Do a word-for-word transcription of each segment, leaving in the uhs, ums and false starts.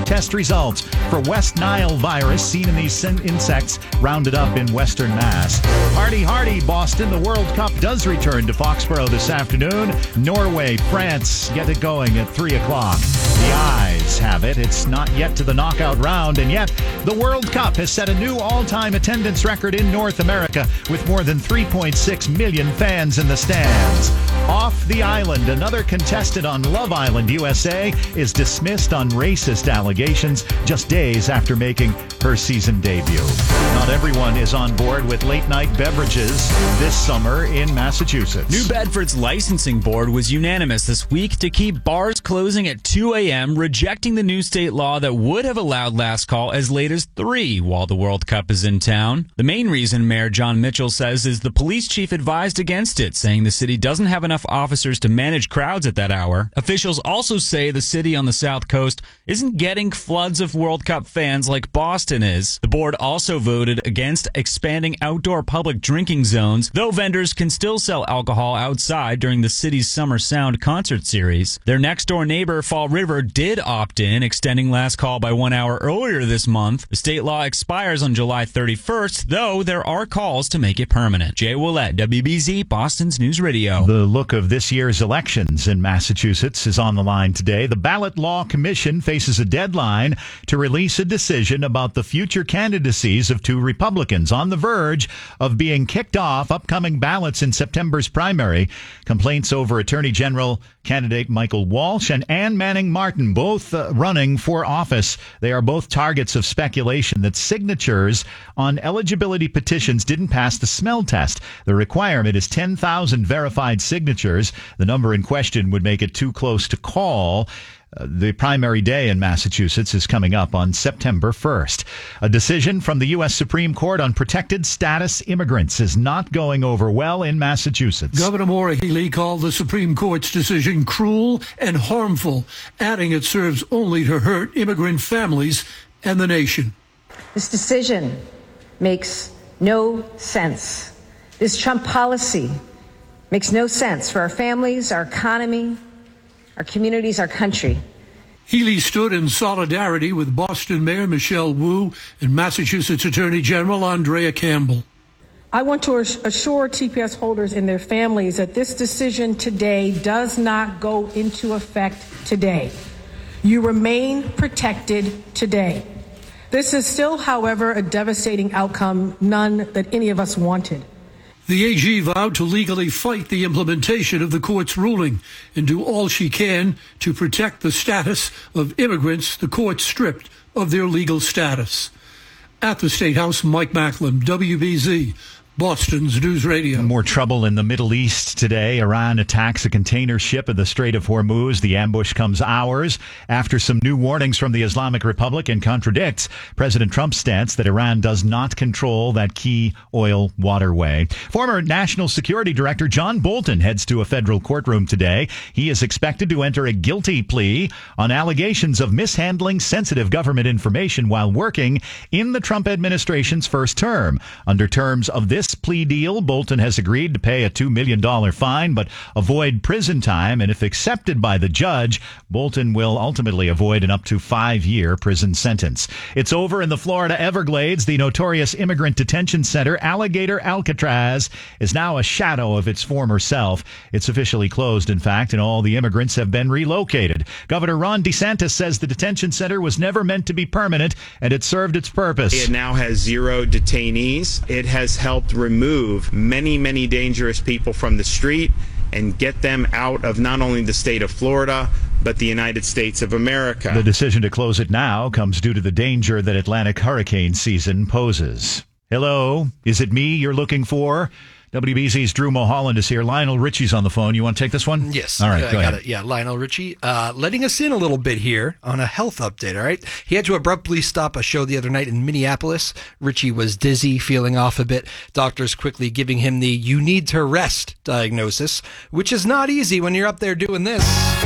test results for West Nile virus seen in these insects rounded up in Western Mass. Hardy, hardy, Boston. The World Cup does return to Foxborough this afternoon. Norway, France get it going at three o'clock. The eyes have it. It's not yet to the knockout round, and yet the World Cup has set a new all-time attendance record in North America with more than three point six million fans in the stands. Off the island, another contestant on Love Island U S A is dismissed on racist allegations just days after making her season debut. Not everyone is on board with late-night beverages this summer in Massachusetts. New Bedford's licensing board was unanimous this week to keep bars closing at two a.m., rejecting the new state law that would have allowed last call as late as three while the World Cup is in town. The main reason Mayor John Mitchell says is the police chief advised against it, saying the city doesn't have enough officers to manage crowds at that hour. Officials also say the city on the South Coast isn't getting floods of World Cup fans like Boston is. The board also voted against expanding outdoor public drinking zones, though vendors can still sell alcohol outside during the city's Summer Sound concert series. Their next-door neighbor, Fall River, did opt in, extending last call by one hour earlier this month. The state law expires on July thirty-first, though there are calls to make it permanent. Jay Willett, W B Z, Boston's News Radio. The look of this year's elections in Massachusetts is on the line today. The Ballot Law Commission faces a deadline to release a decision about the future candidacies of two Republicans on the verge of being kicked off upcoming ballots in September's primary. Complaints over Attorney General candidate Michael Walsh and Ann Manning Martin, both uh, running for office. They are both targets of speculation that signatures on eligibility petitions didn't pass the smell test. The requirement is ten thousand verified signatures. The number in question would make it too close to call. Uh, the primary day in Massachusetts is coming up on September first. A decision from the U S Supreme Court on protected status immigrants is not going over well in Massachusetts. Governor Maura Healey called the Supreme Court's decision cruel and harmful, adding it serves only to hurt immigrant families and the nation. This decision makes no sense. This Trump policy makes no sense for our families, our economy, our communities, our country. Healey stood in solidarity with Boston Mayor Michelle Wu and Massachusetts Attorney General Andrea Campbell. I want to assure T P S holders and their families that this decision today does not go into effect today. You remain protected today. This is still, however, a devastating outcome, none that any of us wanted. The A G vowed to legally fight the implementation of the court's ruling and do all she can to protect the status of immigrants the court stripped of their legal status. At the State House, Mike Macklin, W B Z, Boston's News Radio. More trouble in the Middle East today. Iran attacks a container ship in the Strait of Hormuz. The ambush comes hours after some new warnings from the Islamic Republic and contradicts President Trump's stance that Iran does not control that key oil waterway. Former National Security Director John Bolton heads to a federal courtroom today. He is expected to enter a guilty plea on allegations of mishandling sensitive government information while working in the Trump administration's first term. Under terms of this plea deal, Bolton has agreed to pay a two million dollars fine but avoid prison time, and if accepted by the judge, Bolton will ultimately avoid an up to five-year prison sentence. It's over in the Florida Everglades. The notorious immigrant detention center, Alligator Alcatraz, is now a shadow of its former self. It's officially closed, in fact, and all the immigrants have been relocated. Governor Ron DeSantis says the detention center was never meant to be permanent, and it served its purpose. It now has zero detainees. It has helped remove many, many dangerous people from the street and get them out of not only the state of Florida, but the United States of America. The decision to close it now comes due to the danger that Atlantic hurricane season poses. Hello, is it me you're looking for? W B Z's Drew Mulholland is here. Lionel Richie's on the phone. You want to take this one? Yes. All right, uh, go I ahead. got it. Yeah, Lionel Richie, uh, letting us in a little bit here on a health update, all right? He had to abruptly stop a show the other night in Minneapolis. Richie was dizzy, feeling off a bit. Doctors quickly giving him the you need to rest diagnosis, which is not easy when you're up there doing this.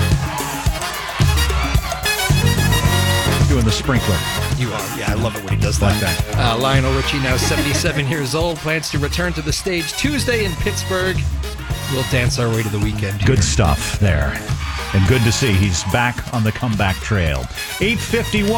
Doing the sprinkler. You are. Yeah, I love it when he does that. Like that. Uh, Lionel Richie, now seventy-seven years old, plans to return to the stage Tuesday in Pittsburgh. We'll dance our way to the weekend here. Good stuff there. And good to see he's back on the comeback trail. eight fifty-one